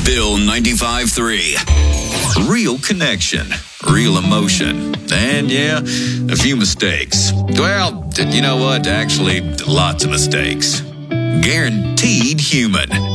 Bill 95.3. Real connection, real emotion, and yeah, a few mistakes. Well, you know what? Actually, lots of mistakes. Guaranteed human.